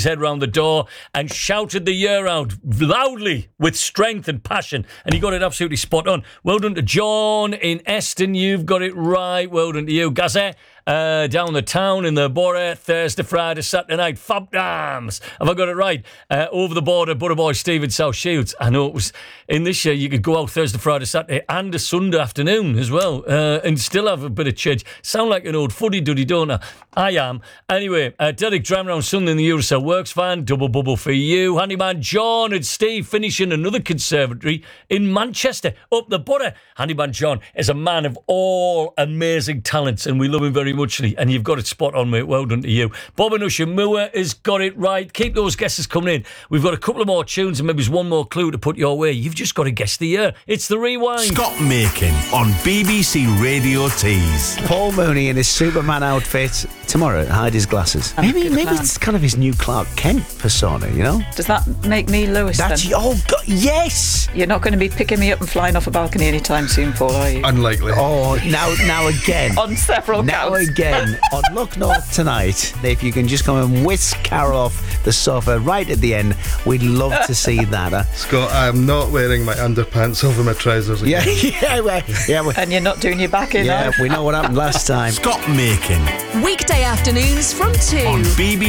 head round the door and shouted the year out loudly with strength and passion, and he got it absolutely spot on. Well done to John in Eston. You've got it right. Well done to you. Gazette. Down the town in the Borough, Thursday, Friday, Saturday night. Fab Dams. Have I got it right? Over the border, Borough Boy, Stephen South Shields. I know it was in this year you could go out Thursday, Friday, Saturday and a Sunday afternoon as well and still have a bit of change. Sound like an old fuddy-duddy, don't I? I am. Anyway, Derek driving around Sunday in the Eurocell Works van. Double bubble for you. Handyman John and Steve finishing another conservatory in Manchester, up the Borough. Handyman John is a man of all amazing talents and we love him very much, and you've got it spot on, mate. Well done to you. Bob and Usher Moore has got it right. Keep those guesses coming in. We've got a couple of more tunes and maybe there's one more clue to put your way. You've just got to guess the year. It's the Rewind. Scott Makin on BBC Radio Tees. Paul Mooney in his Superman outfit tomorrow. Hide his glasses. Maybe it's kind of his new Clark Kent persona, you know? Does that make me Lewis then? Oh, God, yes! You're not going to be picking me up and flying off a balcony anytime soon, Paul, are you? Unlikely. Oh, now again. On several now counts. Again, on Look North tonight, if you can just come and whisk Carol off the sofa right at the end, we'd love to see that. Scott, I'm not wearing my underpants over my trousers again. Yeah. And you're not doing your back in, Yeah, we know what happened last time. Scott Makin Weekday afternoons from 2 on BBC